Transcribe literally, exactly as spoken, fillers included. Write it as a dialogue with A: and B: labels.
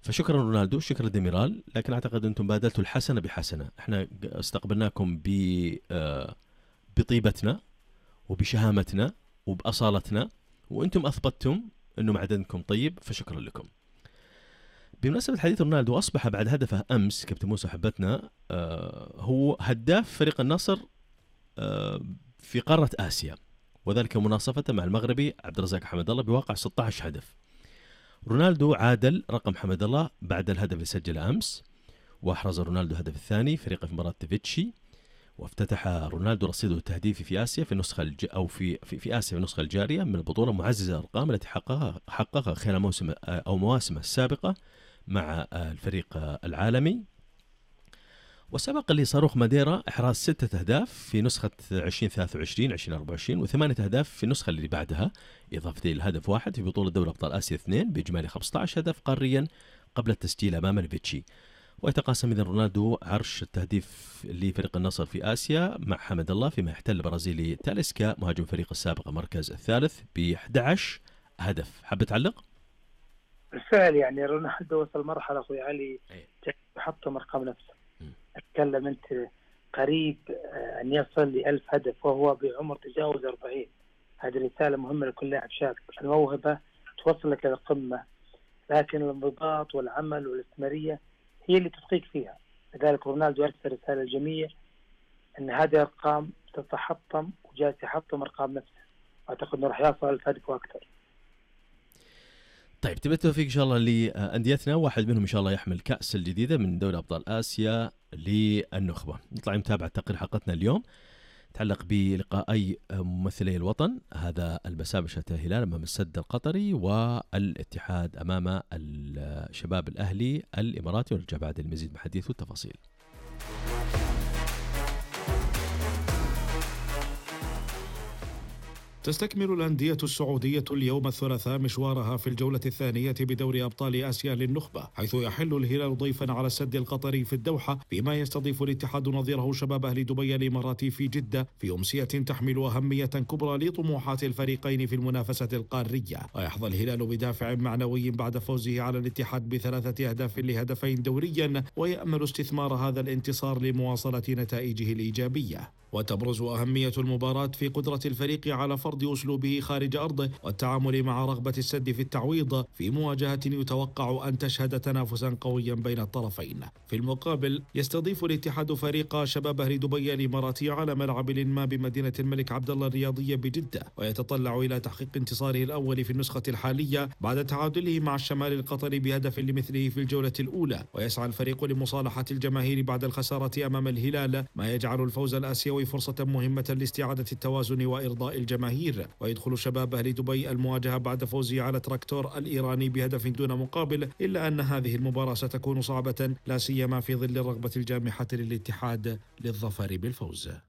A: فشكرا رونالدو، شكرا ديميرال، لكن أعتقد أنتم بادلتوا الحسنة بحسنة. احنا استقبلناكم ب آه، بطيبتنا وبشهامتنا وبأصالتنا، وأنتم أثبتتم أنه معدنكم طيب، فشكرا لكم. بمناسبة حديث رونالدو، أصبح بعد هدفه أمس كابتن موسى حبتنا آه، هو هداف فريق النصر آه، في قارة آسيا، وذلك مناصفة مع المغربي عبد الرزاق حمد الله بواقع ستة عشر هدف. رونالدو عادل رقم حمد الله بعد الهدف اللي سجله أمس، وأحرز رونالدو الهدف الثاني فريقه في مباراة تيفيتشي، وافتتح رونالدو رصيده التهديفي في آسيا في النسخة الج... أو في في, في آسيا في النسخة الجارية من البطولة، معززة الأرقام التي حققها حققها خلال موسم أو مواسمه السابقة مع الفريق العالمي. وسبق لصاروخ ماديرا إحراز ستة أهداف في نسخة عشرين ثلاثة وعشرين عشرين أربعة وعشرين، وثمانية أهداف في النسخة اللي بعدها، إضافة إلى هدف واحد في بطولة دوري أبطال آسيا اثنين، بإجمالي خمسة عشر هدف قاريا قبل التسجيل أمام الفيتشي. ويتقاسم إذن رونالدو عرش التهديف لفريق النصر في آسيا مع حمد الله، فيما يحتل البرازيلي تاليسكا مهاجم الفريق السابق المركز الثالث ب أحد عشر هدف. حاب تعلق؟
B: بالفعل يعني رونالدو وصل مرحلة أخوي علي يحطم أرقام نفسه. أتكلم أنت قريب أن يصل لألف هدف وهو بعمر تجاوز أربعين. هذه رسالة مهمة لكل لاعب شاب. الموهبة توصلك إلى القمة، لكن الانضباط والعمل والاستمرارية هي اللي تبقيك فيها. لذلك رونالدو أرسل رسالة للجميع أن هذه أرقام تتحطم، وجالس يحطم أرقام نفسه. أعتقد أنه راح يصل ألف هدف وأكثر.
A: طيب، تبي التوفيق إن شاء الله لأنديتنا، واحد منهم إن شاء الله يحمل كأس الجديدة من دوري أبطال آسيا للنخبة. نطلع نتابع تقرير حلقتنا اليوم تعلق بلقائي ممثلي الوطن هذا المساء بشأن الهلال أمام السد القطري، والاتحاد أمام الشباب الأهلي الإماراتي، ونرجع بعد المزيد من حديث والتفاصيل.
C: تستكمل الأندية السعودية اليوم الثلاثاء مشوارها في الجولة الثانية بدوري أبطال آسيا للنخبة، حيث يحل الهلال ضيفا على السد القطري في الدوحة، فيما يستضيف الاتحاد نظيره شباب أهل دبي الإماراتي في جدة، في أمسية تحمل أهمية كبرى لطموحات الفريقين في المنافسة القارية. ويحظى الهلال بدافع معنوي بعد فوزه على الاتحاد بثلاثة أهداف لهدفين دوريا، ويأمل استثمار هذا الانتصار لمواصلة نتائجه الإيجابية. وتبرز أهمية المباراة في قدرة الفريق على فرض أسلوبه خارج أرضه، والتعامل مع رغبة السد في التعويض في مواجهة يتوقع أن تشهد تنافسا قويا بين الطرفين. في المقابل يستضيف الاتحاد فريق شباب أهل دبي الإماراتي على ملعب ما بمدينة الملك عبدالله الرياضية بجدة، ويتطلع إلى تحقيق انتصاره الأول في النسخة الحالية بعد تعادله مع الشمال القطري بهدف لمثله في الجولة الأولى. ويسعى الفريق لمصالحة الجماهير بعد الخسارة أمام الهلال، ما يجعل الفوز الآسيوي فرصة مهمة لاستعادة التوازن وإرضاء الجماهير. ويدخل شباب أهل دبي المواجهة بعد فوزه على تراكتور الإيراني بهدف دون مقابل، إلا أن هذه المباراة ستكون صعبة، لا سيما في ظل الرغبة الجامحة للاتحاد للظفر بالفوز.